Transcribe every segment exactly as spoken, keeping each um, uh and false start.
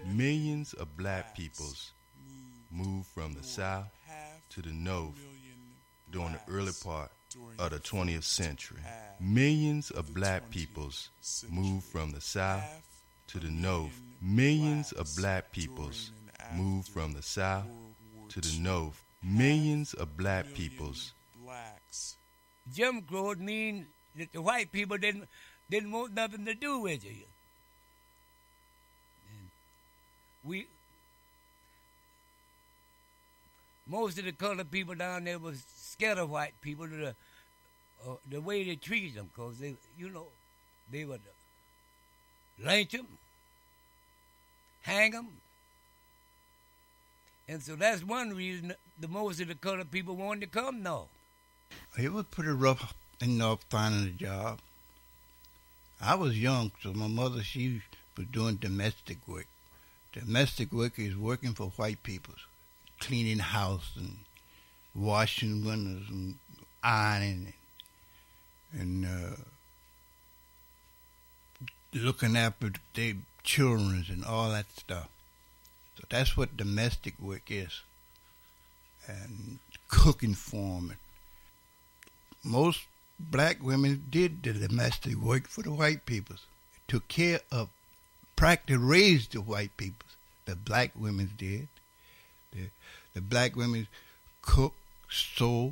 Millions of black peoples moved from the south to the north during the early part of the twentieth century. Millions of black peoples moved from the south to the north. Millions of black peoples moved from the south to the north. Millions of black peoples. Jim Crow mean that the white people didn't didn't want nothing to do with you. And we most of the colored people down there was scared of white people, the uh, the way they treated them, cause they, you know, they would lynch them, hang them, and so that's one reason the most of the colored people wanted to come north. It was pretty rough in North finding a job. I was young, so my mother, she was doing domestic work. Domestic work is working for white people, cleaning house and washing windows and ironing and uh, looking after their children and all that stuff. So that's what domestic work is. And cooking for them. Most black women did the domestic work for the white peoples. Took care of, practically raised the white peoples. The black women did. The, the black women cook, sew,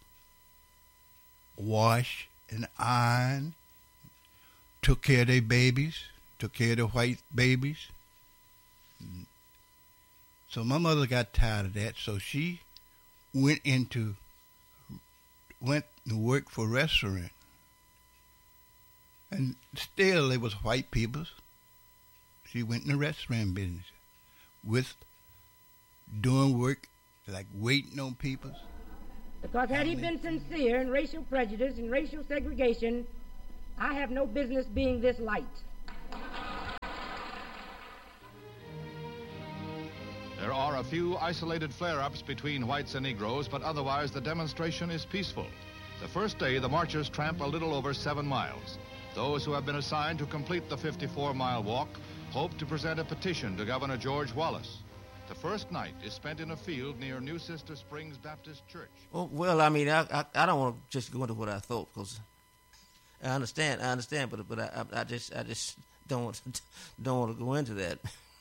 wash, and iron. Took care of their babies. Took care of the white babies. So my mother got tired of that, so she went into went to work for a restaurant. And still it was white people. She went in the restaurant business with doing work like waiting on people. Because had he been sincere in racial prejudice and racial segregation, I have no business being this light. There are a few isolated flare-ups between whites and Negroes, but otherwise the demonstration is peaceful. The first day, the marchers tramp a little over seven miles. Those who have been assigned to complete the fifty-four mile walk hope to present a petition to Governor George Wallace. The first night is spent in a field near New Sister Springs Baptist Church. Well, well I mean, I, I, I don't want to just go into what I thought, because I understand, I understand, but but I, I just I just don't want to, don't want to go into that.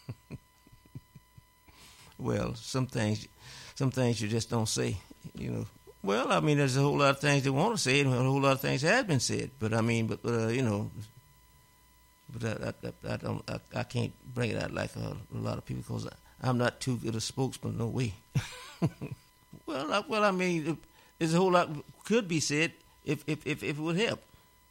Well, some things, some things you just don't say, you know. Well, I mean, there's a whole lot of things they want to say, and a whole lot of things have been said. But I mean, but uh, you know, but I, I, I don't, I, I can't bring it out like a, a lot of people, because I'm not too good a spokesman, no way. well, I, well, I mean, there's a whole lot could be said if if if, if it would help.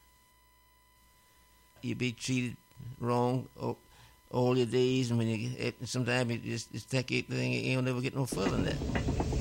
You be treated wrong or. All your days, and when you sometimes you just, just take it, you'll never get no further than that.